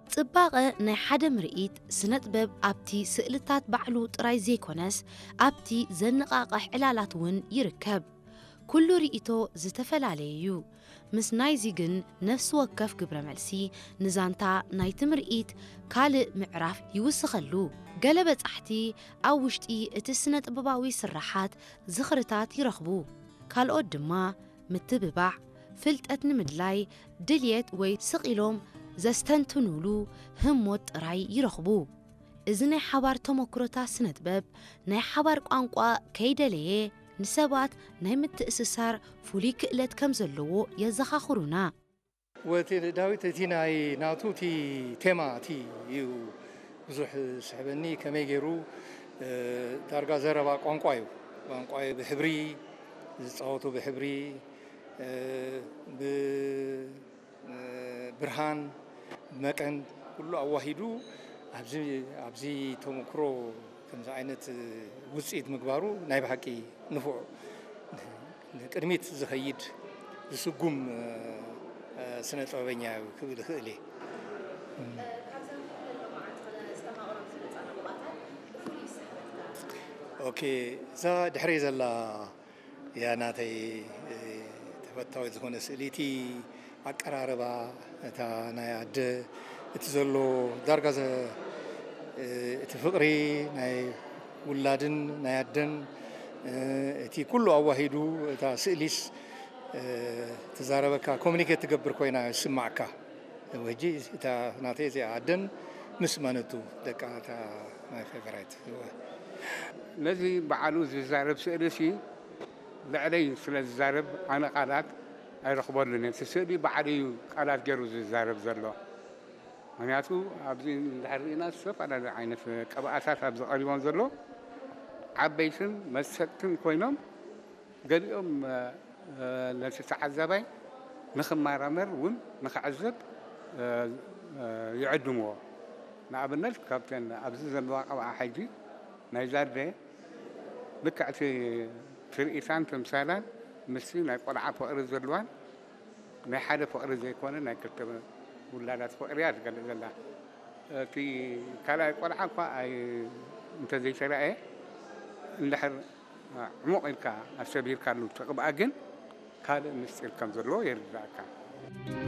ጽባቐ ናይ ሓደ ምርኢት ስነ-ጥበብ ኣብቲ ስእልታት ባዕሉ ጥራይ ዘይኮነስ ኣብቲ ዘነቓቕሕ ዕላላት እውን ይርከብ። ኩሉ ርእይቶ ዝተፈላለየ እዩ። ምስ ናይዚ ግን ነፍሲ ወከፍ ግብረ መልሲ ንዛንታ ናይቲ ምርኢት ካልእ ምዕራፍ ይውስኸሉ። ገለ በጻሕቲ ኣብ ውሽጢ እቲ ስነ-ጥበባዊ ስራሓት ዝኽርታት ይረኽቡ። ካልኦት ድማ ምትብባዕ፣ ፍልጠት ንምድላይ፣ ድልየት ወይ ስቕ ኢሎም ዘስተንትንሉ ህሞት ጥራይ ይረኽቡ። እዚ ናይ ሓባር ተመክሮታት ስነ-ጥበብ ናይ ሓባር ቋንቋ ከይደለየ ንሰባት ናይ ምትእስሳር ፍሉይ ክእለት ከም ዘለዎ የዘኻኽሩና። ወቲ ዳዊት እቲ ናይ ናቱ እቲ ቴማ እቲ እዩ ብዙሕ ስሕበኒ ከመይ ገይሩ ዳርጋ ዘረባ ቋንቋ እዩ ቋንቋ ብሕብሪ ዝፃወቱ ብሕብሪ ብብርሃን መቀን ኩሉ ኣዋሂዱ ኣብዚ ተመክሮ ከምዚ ዓይነት ውፅኢት ምግባሩ ናይ ብሓቂ ንፉዕ ቅድሚት ዝኸይድ ዝስጉም ስነ ጥበበኛ ክብል ይኽእል እየ። ኦኬ እዛ ድሕሪ ዘላ እያ ናተይ ተፈታዊት ዝኾነ ስእሊ እቲ ኣቀራርባ እታ ናይ ኣደ እቲ ዘሎ ዳርጋ እቲ ፍቕሪ ናይ ውላድን ናይ ኣደን እቲ ኩሉ ኣዋሂዱ እታ ስእሊስ ተዛረበካ ኮሚኒኬት ትገብር ኮይና ይስማዓካ ወጂ እታ ናተይ እዚኣ ኣደን ምስ ማነቱ ደቃ እታ ናይ ፌቨራይት ነዚ በዓሉ ዝዛረብ ስእሊ ሲ ልዕለይ ስለ ዝዛረብ ኣነ ቃላት ኣይረኽበሉን እቲ ስእሊ ባዕሉ ቃላት ገይሩ ዝዛረብ ዘሎ ምክንያቱ ኣብዚ እንድሕሪና ዝተፈላለዩ ዓይነት ቅብኣታት ኣብዚ ቀሪቦም ዘሎ ዓበይትን መሰጥትን ኮይኖም ገሊኦም ነቲ ተዓዛባይ ንኽመራመር እውን ንኽዕዘብ ይዕድምዎ። ንኣብነት ካብተን ኣብዚ ዘለዋ ቅብኣ ሕጂ ናይ ዛደ ልክዕቲ ትርኢታን ተምሳላን ምስቲ ናይ ቆልዓ ፍቕሪ ዘለዋን ናይ ሓደ ፍቕሪ ዘይኮነ ናይ ክልተ ውላዳት ፍቕሪ እያ ትገልጽ ዘላ። እቲ ካልኣይ ቆልዓ እኳ እንተዘይተረአየ እንድሕር ዕሙቕ ኢልካ ኣሰቢርካሉ ትቕብኣ ግን ካልእ ምስጢር ከም ዘለዎ የርድኣካ።